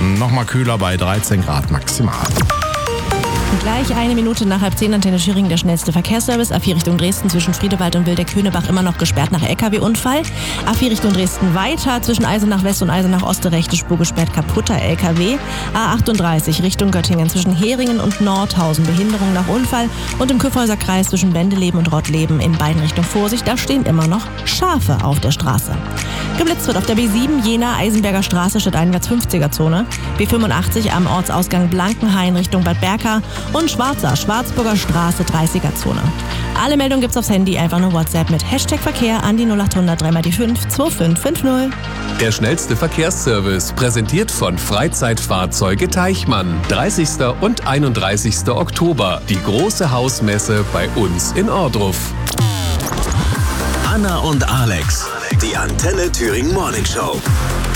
Nochmal kühler bei 13 Grad maximal. Gleich 1 Minute nach 9:30 Antenne Thüringen, der schnellste Verkehrsservice. A4 Richtung Dresden zwischen Friedewald und Wildeck-Hönebach immer noch gesperrt nach LKW-Unfall. A4 Richtung Dresden weiter zwischen Eisenach West und Eisenach Ost, rechte Spur gesperrt, kaputter LKW. A38 Richtung Göttingen zwischen Heringen und Nordhausen, Behinderung nach Unfall. Und im Kyffhäuser Kreis zwischen Bendeleben und Rottleben in beiden Richtungen Vorsicht, da stehen immer noch Schafe auf der Straße. Geblitzt wird auf der B7 Jena Eisenberger Straße statt einwärts 50er-Zone. B85 am Ortsausgang Blankenhain Richtung Bad Berka und Schwarzburger Straße 30er-Zone. Alle Meldungen gibt's aufs Handy, einfach nur WhatsApp mit #Verkehr an die 0800 3 die 5 2550. Der schnellste Verkehrsservice, präsentiert von Freizeitfahrzeuge Teichmann. 30. und 31. Oktober, die große Hausmesse bei uns in Ohrdruf. Anna und Alex, die Antenne Thüringen Morning Show.